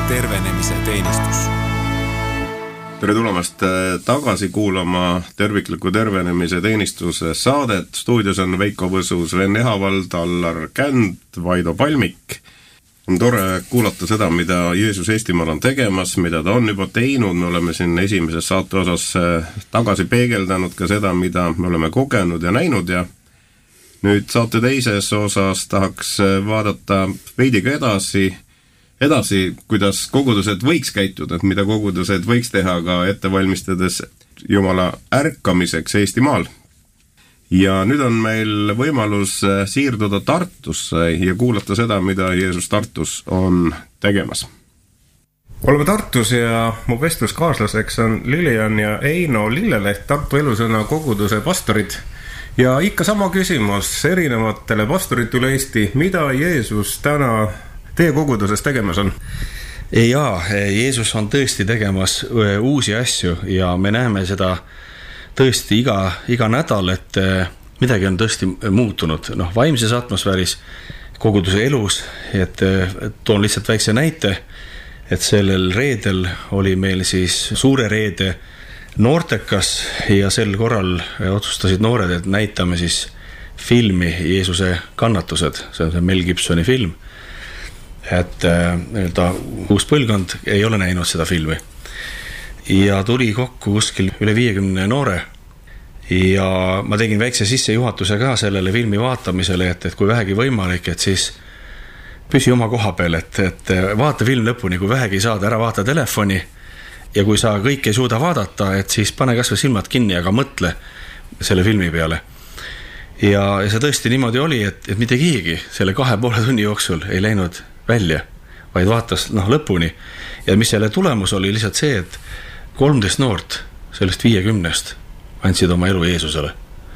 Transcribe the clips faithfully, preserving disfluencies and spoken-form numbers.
tervenemise teenistus. Tere tulemast tagasi kuulama tervikliku tervenemise teenistuse saadet. Stuudios on Veiko Võsu, Sven Ehavald, Allar Känd, Vaido Palmik. On tore kuulata seda, mida Jeesus Eestimaal on tegemas, mida ta on juba teinud. Me oleme siin esimeses saate osas tagasi peegeldanud ka seda, mida me oleme kogenud ja näinud ja nüüd saate teises osas tahaks vaadata veidiga edasi, edasi, kuidas kogudused võiks käituda, et mida kogudused võiks teha ka ettevalmistades Jumala ärkamiseks Eestimaal. Ja nüüd on meil võimalus siirduda Tartusse ja kuulata seda, mida Jeesus Tartus on tegemas. Oleme Tartus ja mu vestluskaaslaseks on Lilian ja Eino Lilleleht, Tartu Elusõna koguduse pastorid. Ja ikka sama küsimus erinevatele pastorit üle Eesti, mida Jeesus täna teie koguduses tegemas on? Jaa, Jeesus on tõesti tegemas uusi asju ja me näeme seda tõesti iga, iga nädal, et midagi on tõesti muutunud. Noh, vaimses atmosfääris, koguduse elus, et toon lihtsalt väikse näite, et sellel reedel oli meil siis suure reede noortekas ja sel korral otsustasid noored, et näitame siis filmi Jeesuse kannatused. See on see Mel Gibsoni film. Et nii-öelda uus põlvkond ei ole näinud seda filmi. Ja tuli kokku kuskil üle viiekümne noore ja ma tegin väikse sissejuhatuse ka sellele filmi vaatamisele, et, et kui vähegi võimalik, et siis püsi oma koha peal, et, et vaata film lõpuni, kui vähegi saad, ära vaata telefoni ja kui sa kõik ei suuda vaadata, et siis pane kas või silmad kinni, aga mõtle selle filmi peale. Ja, ja see tõesti niimoodi oli, et, et mitte keegi selle kahe poole tunni jooksul ei läinud välja, vaid vaatas noh, lõpuni. Ja mis selle tulemus oli lihtsalt see, et kolmteist noort sellest viiekümnest andsid oma elu Jeesusele.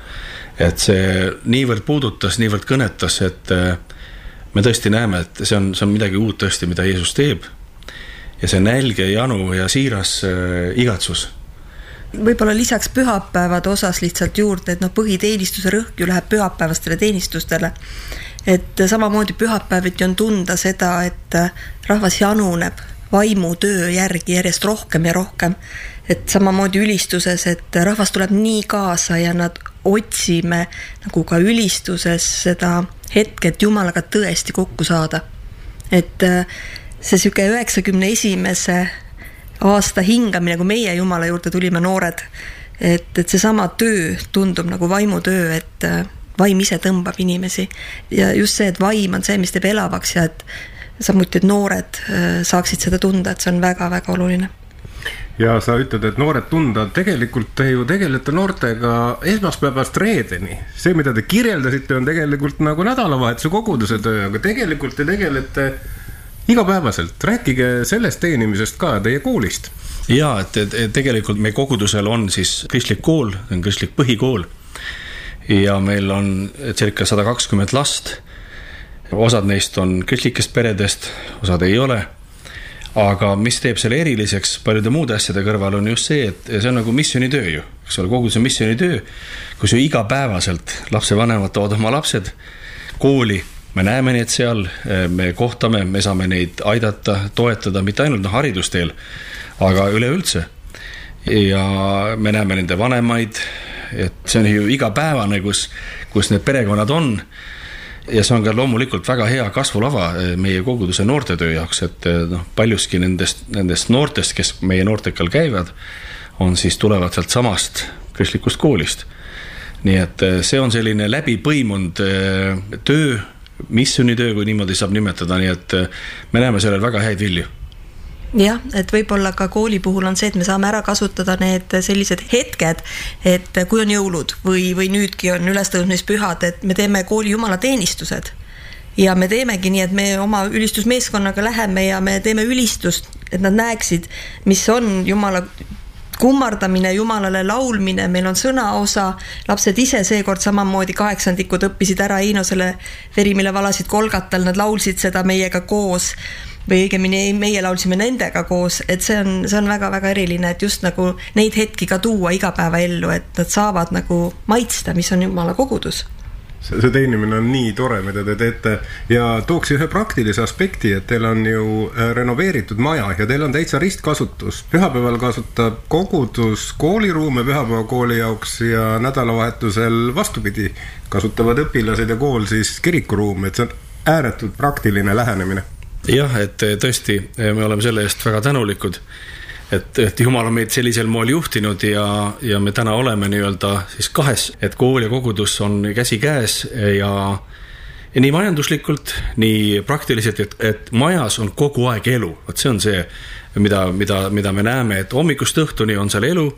Et see niivõrd puudutas, niivõrd kõnetas, et me tõesti näeme, et see on, see on midagi uut tõesti, mida Jeesus teeb. Ja see nälge, janu ja siiras äh, igatsus. Võib-olla lisaks pühapäevade osas lihtsalt juurde, et no põhiteenistuse rõhk ju läheb pühapäevastele teenistustele. Et samamoodi pühapäeviti on tunda seda, et rahvas januneb vaimu töö järgi järjest rohkem ja rohkem. Et samamoodi ülistuses, et rahvas tuleb nii kaasa ja nad otsime nagu ka ülistuses seda hetke, et Jumalaga tõesti kokku saada. Et see süke üheksakümne esimese aasta hingamine, kui meie Jumala juurde tulime noored, et, et see sama töö tundub nagu vaimu töö, et vaim ise tõmbab inimesi. Ja just see, et vaim on see, mis teeb elavaks ja et samuti, et noored saaksid seda tunda, et see on väga-väga oluline. Ja sa ütled, et noored tunda, tegelikult te ju tegelete noortega esmaspäevast reedeni. See, mida te kirjeldasite, on tegelikult nagu nädalavahetuse koguduse töö, aga tegelikult te tegelete igapäevaselt. Rääkige sellest teenimisest ka teie koolist. Jaa, et, et tegelikult meie kogudusel on siis kristlik kool, on kristlik põhikool ja meil on circa sada kakskümmend last. Osad neist on kristlikest peredest, osad ei ole. Aga mis teeb selle eriliseks paljude muude asjade kõrval on just see, et see on nagu missionitöö ju. Eks ole, koguduse missionitöö, kus ju igapäevaselt lapsevanemad toovad oma lapsed kooli. Me näeme neid seal, me kohtame, me saame neid aidata, toetada, mitte ainult no, haridusteel, aga üleüldse. Ja me näeme nende vanemaid, et see on ju igapäevane, kus, kus need perekonnad on. Ja see on ka loomulikult väga hea kasvulava meie koguduse noortetöö jaoks, et noh, paljuski nendest, nendest noortest, kes meie noortekal käivad, on siis tulevad sealt samast kristlikust koolist. Nii et see on selline läbipõimunud töö, missionitöö, kui niimoodi saab nimetada, nii et me näeme sellel väga häid vilju. Jah, et võib-olla ka kooli puhul on see, et me saame ära kasutada need sellised hetked, et kui on jõulud või, või nüüdki on ülestõusmispühad, et me teeme kooli Jumala teenistused. Ja me teemegi nii, et me oma ülistusmeeskonnaga läheme ja me teeme ülistust, et nad näeksid, mis on Jumala kummardamine, Jumalale laulmine, meil on sõnaosa, lapsed ise seekord samamoodi kaheksandikud õppisid ära Einosele veri, mille valasid Kolgatal, nad laulsid seda meiega koos või õigemini meie laulsime nendega koos, et see on, see on väga-väga eriline, et just nagu neid hetki ka tuua igapäeva ellu, et nad saavad nagu maitsta, mis on Jumala kogudus. see, see teenimine on nii tore, mida te teete ja tooks ühe praktilise aspekti, et teil on ju renoveeritud maja ja teil on täitsa ristkasutus. Pühapäeval kasutab kogudus kooliruume pühapäevakooli jaoks ja nädalavahetusel vastupidi kasutavad õpilased ja kool siis kirikuruumi, et see on ääretult praktiline lähenemine. Jah, et tõesti me oleme selle eest väga tänulikud, et, et Jumal on meid sellisel moel juhtinud ja, ja me täna oleme nii-öelda siis kahes, et kool ja kogudus on käsi käes ja, ja nii majanduslikult, nii praktiliselt, et, et majas on kogu aeg elu. Et see on see, mida, mida, mida me näeme, et hommikust õhtuni on seal elu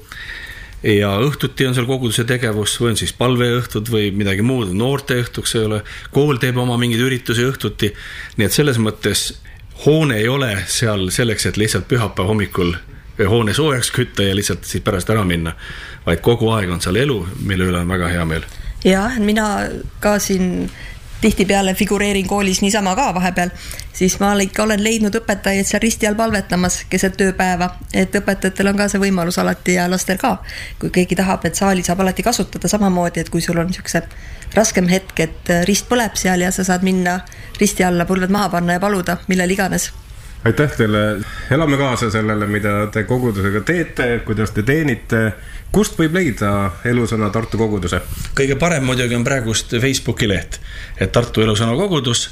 ja õhtuti on seal koguduse tegevus või on siis palveõhtud või midagi muud, noorte õhtuks ei ole, kool teeb oma mingid üritusi õhtuti, nii et selles mõttes hoone ei ole seal selleks, et lihtsalt pühapäeva hommikul hoone soojaks kütta ja lihtsalt siis pärast ära minna, vaid kogu aeg on seal elu, mille üle on väga hea meel. Jah, mina ka siin tihti peale figureerin koolis niisama ka vahepeal, siis ma ikka olen leidnud õpetajaid seal risti all palvetamas keset tööpäeva, et õpetajatel on ka see võimalus alati ja lastel ka, kui keegi tahab, et saali saab alati kasutada samamoodi, et kui sul on niisuguse raskem hetk, et rist põleb seal ja sa saad minna risti alla, põlved maha panna ja paluda, millel iganes. Aitäh teile, elame kaasa sellele, mida te kogudusega teete, kuidas te teenite, kust võib leida Elusõna Tartu koguduse? Kõige parem muidugi on praegust Facebooki leht, et Tartu Elusõna kogudus,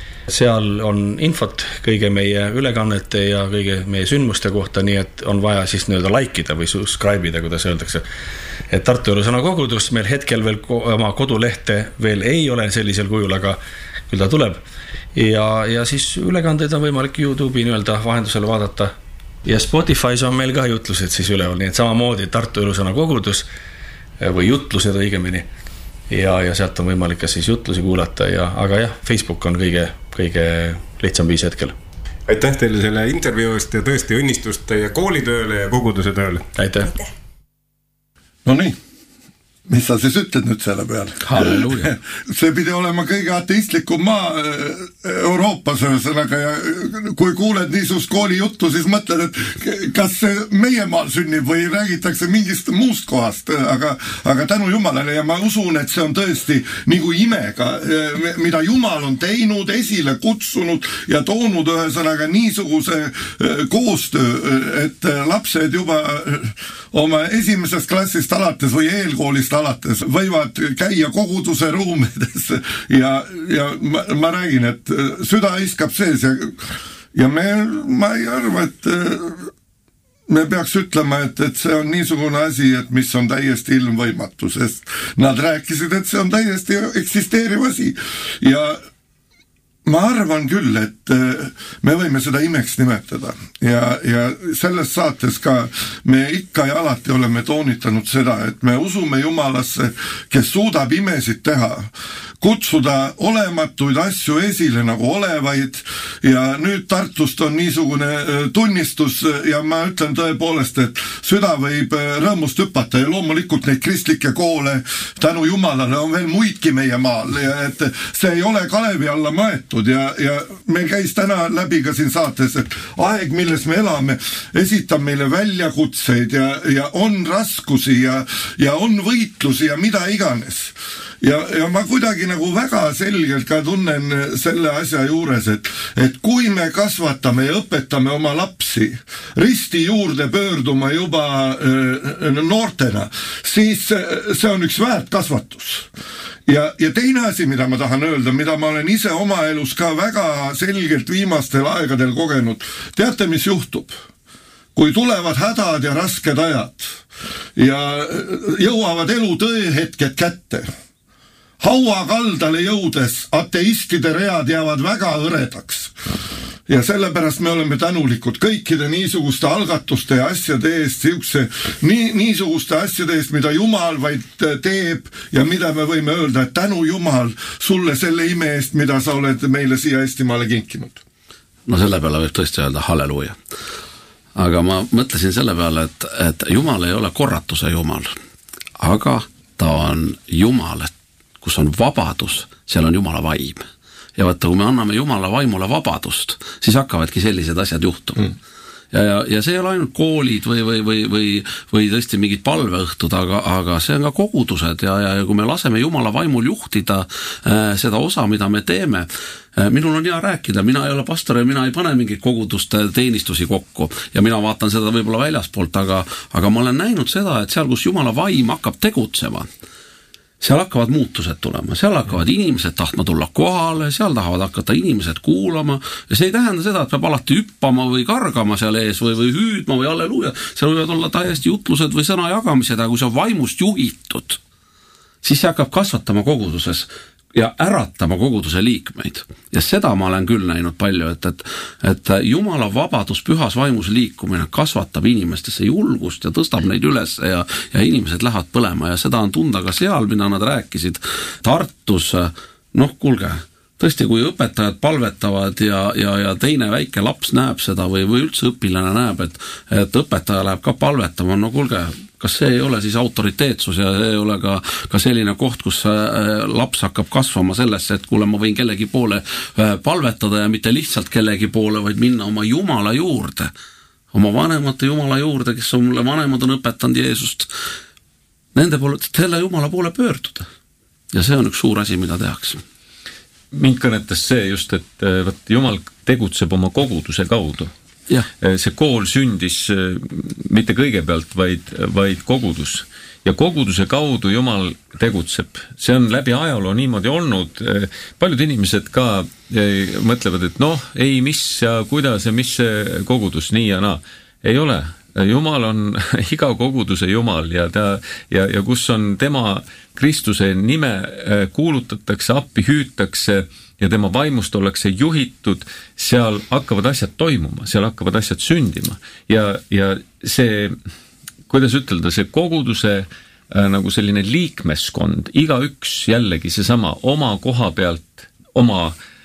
seal on infot kõige meie ülekannete ja kõige meie sündmuste kohta, nii et on vaja siis nii-öelda likeida või subscribe'ida, kuidas öeldakse. Et Tartu Elusõna kogudus meil hetkel veel oma kodulehte veel ei ole sellisel kujul, aga küll ta tuleb. Ja, ja siis ülekandeid on võimalik YouTube'i nii-öelda vahendusel vaadata. Ja Spotify's on meil ka jutlused siis üleval, nii et samamoodi Tartu Elusõna kogudus või jutlused õigemini. Ja, ja sealt on võimalik ka siis jutlusi kuulata, ja, aga jah, Facebook on kõige, kõige lihtsam viis hetkel. Aitäh teile selle intervjuust ja tõesti õnnistust teie koolitööle ja koguduse tööle. Aitäh. No nii. Mis sa siis ütled nüüd selle peale? Halleluuja. See pidi olema kõige ateistlikum maa Euroopas ühesõnaga ja kui kuuled niisugust kooli juttu, siis mõtled, et kas see meie maal sünnib või räägitakse mingist muust kohast, aga, aga tänu Jumalale ja ma usun, et see on tõesti nagu imega, mida Jumal on teinud, esile kutsunud ja toonud ühesõnaga niisuguse koostöö, et lapsed juba oma esimesest klassist alates või eelkoolist alates võivad käia koguduse ruumides ja, ja ma, ma räägin, et süda iskab sees ja, ja me, ma ei arva, et me peaks ütlema, et, et see on niisugune asi, et mis on täiesti ilmvõimatu, sest nad rääkisid, et see on täiesti eksisteeriv asi ja ma arvan küll, et me võime seda imeks nimetada ja, ja selles saates ka me ikka ja alati oleme toonitanud seda, et me usume Jumalasse, kes suudab imesid teha, kutsuda olematuid asju esile nagu olevaid ja nüüd Tartust on niisugune tunnistus ja ma ütlen tõepoolest, et süda võib rõõmust hüpata ja loomulikult neid kristlikke koole tänu Jumalale on veel muidki meie maal ja et see ei ole Kalevi alla maetud ja, ja meil käis täna läbi ka siin saates, et aeg, milles me elame, esitab meile väljakutseid ja, ja on raskusi ja, ja on võitlusi ja mida iganes. Ja, ja ma kuidagi nagu väga selgelt ka tunnen selle asja juures, et, et kui me kasvatame ja õpetame oma lapsi risti juurde pöörduma juba äh, noortena, siis see on üks väärt kasvatus. Ja, ja teine asi, mida ma tahan öelda, mida ma olen ise oma elus ka väga selgelt viimastel aegadel kogenud, teate, mis juhtub? Kui tulevad hädad ja rasked ajad ja jõuavad elu tõehetked kätte, haua kaldale jõudes ateistide read jäävad väga hõredaks. Ja sellepärast me oleme tänulikud kõikide niisuguste algatuste ja asjade eest, siukse, nii, niisuguste asjade eest, mida Jumal vaid teeb ja mida me võime öelda, et tänu Jumal sulle selle ime eest, mida sa oled meile siia Eestimaale kinkinud. No selle peale võib tõesti öelda halleluuja. Aga ma mõtlesin selle peale, et, et Jumal ei ole korratuse Jumal, aga ta on Jumal, kus on vabadus, seal on Jumala vaim. Ja vaata, kui me anname Jumala vaimule vabadust, siis hakkavadki sellised asjad juhtuma. Mm. ja, ja, ja see ei ole ainult koolid või, või, või, või, või tõesti mingid palveõhtud, aga, aga see on ka kogudused ja, ja, ja kui me laseme Jumala vaimul juhtida äh, seda osa, mida me teeme, äh, minul on hea rääkida, mina ei ole pastor ja mina ei pane mingeid koguduste teenistusi kokku ja mina vaatan seda võib-olla väljaspoolt, aga, aga ma olen näinud seda, et seal, kus Jumala vaim hakkab tegutsema, seal hakkavad muutused tulema, seal hakkavad inimesed tahtma tulla kohale, seal tahavad hakata inimesed kuulama ja see ei tähenda seda, et peab alati hüppama või kargama seal ees või, või hüüdma või halleluuja, seal võivad olla täiesti jutlused või sõna jagamised, aga kui see on vaimust juhitud, siis see hakkab kasvatama koguduses ja äratama koguduse liikmeid. Ja seda ma olen küll näinud palju, et, et, et Jumala vabadus pühas vaimus liikumine kasvatab inimestesse julgust ja tõstab neid üles ja, ja inimesed lähevad põlema ja seda on tunda ka seal, mida nad rääkisid Tartus. Noh, kuulge, tõesti, kui õpetajad palvetavad ja, ja, ja teine väike laps näeb seda või, või üldse õpilane näeb, et, et õpetaja läheb ka palvetama, no kuulge, kas see ei ole siis autoriteetsus ja see ei ole ka, ka selline koht, kus laps hakkab kasvama sellesse, et kuule, ma võin kellegi poole palvetada ja mitte lihtsalt kellegi poole, vaid minna oma Jumala juurde, oma vanemate Jumala juurde, kes on mulle vanemad on õpetanud Jeesust, nende poole, selle Jumala poole pöörduda. Ja see on üks suur asi, mida tehakse. Mind kõnetas see just, et võt, Jumal tegutseb oma koguduse kaudu. Ja. See kool sündis mitte kõigepealt, vaid, vaid kogudus. Ja koguduse kaudu Jumal tegutseb. See on läbi ajaloo niimoodi olnud. Paljud inimesed ka mõtlevad, et noh, ei, mis ja kuidas ja mis see kogudus nii ja naa. Ei ole. Jumal on iga koguduse Jumal ja, ta, ja, ja kus on tema Kristuse nime kuulutatakse, appi hüütakse ja tema vaimust ollakse juhitud, seal hakkavad asjad toimuma, seal hakkavad asjad sündima. Ja, ja see, kuidas ütelda, see koguduse äh, nagu selline liikmeskond, iga üks jällegi seesama oma koha pealt, oma